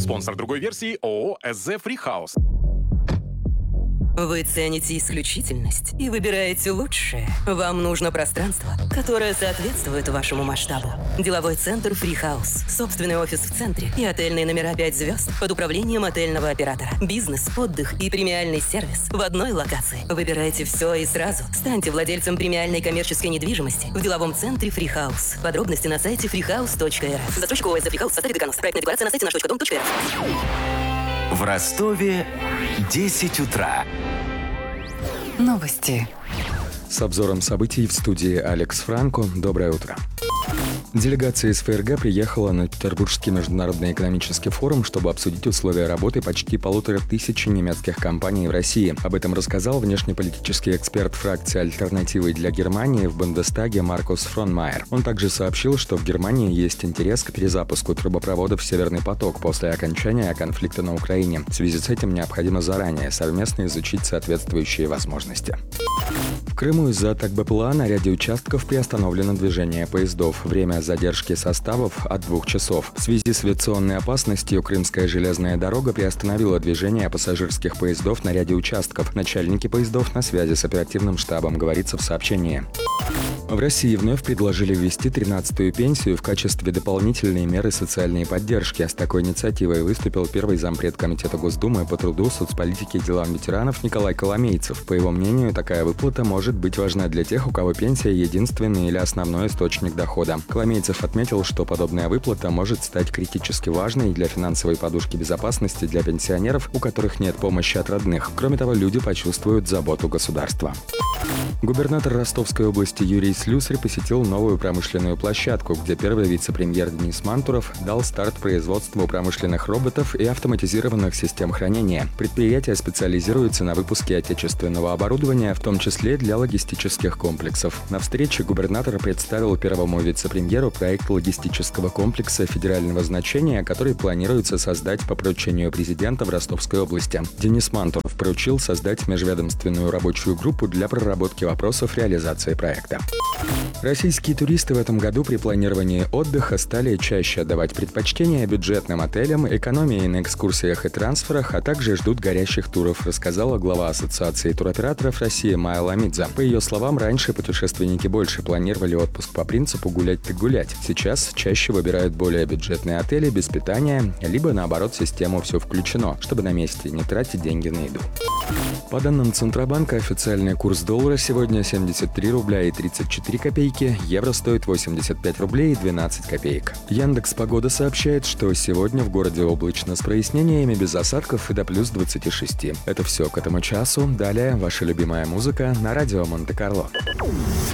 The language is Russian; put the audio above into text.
Спонсор другой версии ООО «СЗ Фрихаус». Вы цените исключительность и выбираете лучшее. Вам нужно пространство, которое соответствует вашему масштабу. Деловой центр «Фрихаус». Собственный офис в центре и отельные номера 5 звезд под управлением отельного оператора. Бизнес, отдых и премиальный сервис в одной локации. Выбирайте все и сразу. Станьте владельцем премиальной коммерческой недвижимости в деловом центре «Фрихаус». Подробности на сайте freehouse.rf. Застройщик ООО «Фрихаус» в составе Деканус. Проектная декларация на сайте наш.дом.рф. В Ростове 10 утра. Новости. С обзором событий в студии Алекс Франко. Доброе утро. Делегация из ФРГ приехала на Петербургский международный экономический форум, чтобы обсудить условия работы почти 1500 немецких компаний в России. Об этом рассказал внешнеполитический эксперт фракции «Альтернативы для Германии» в Бундестаге Маркус Фронмайер. Он также сообщил, что в Германии есть интерес к перезапуску трубопроводов «Северный поток» после окончания конфликта на Украине. В связи с этим необходимо заранее совместно изучить соответствующие возможности. В Крыму из-за атак БПЛА на ряде участков приостановлено движение поездов. Время задержки составов от 2 часов. В связи с авиационной опасностью Крымская железная дорога приостановила движение пассажирских поездов на ряде участков. Начальники поездов на связи с оперативным штабом, говорится в сообщении. В России вновь предложили ввести 13-ю пенсию в качестве дополнительной меры социальной поддержки. С такой инициативой выступил первый зампред Комитета Госдумы по труду, соцполитике и делам ветеранов Николай Коломейцев. По его мнению, такая выплата может быть важна для тех, у кого пенсия – единственный или основной источник дохода. Коломейцев отметил, что подобная выплата может стать критически важной для финансовой подушки безопасности для пенсионеров, у которых нет помощи от родных. Кроме того, люди почувствуют заботу государства. Губернатор Ростовской области Юрий Слюсарь посетил новую промышленную площадку, где первый вице-премьер Денис Мантуров дал старт производству промышленных роботов и автоматизированных систем хранения. Предприятие специализируется на выпуске отечественного оборудования, в том числе для логистических комплексов. На встрече губернатор представил первому вице-премьеру проект логистического комплекса федерального значения, который планируется создать по поручению президента в Ростовской области. Денис Мантуров поручил создать межведомственную рабочую группу для проработки вопросов реализации проекта. Российские туристы в этом году при планировании отдыха стали чаще отдавать предпочтение бюджетным отелям, экономии на экскурсиях и трансферах, а также ждут горящих туров, рассказала глава Ассоциации туроператоров России Майя Ламидзе. По ее словам, раньше путешественники больше планировали отпуск по принципу «гулять так гулять». Сейчас чаще выбирают более бюджетные отели без питания, либо наоборот систему «все включено», чтобы на месте не тратить деньги на еду. По данным Центробанка, официальный курс доллара сегодня 73 рубля и 34 копейки, евро стоит 85 рублей и 12 копеек. Яндекс.Погода сообщает, что сегодня в городе облачно с прояснениями, без осадков и до плюс 26. Это все к этому часу. Далее ваша любимая музыка на радио Монте-Карло.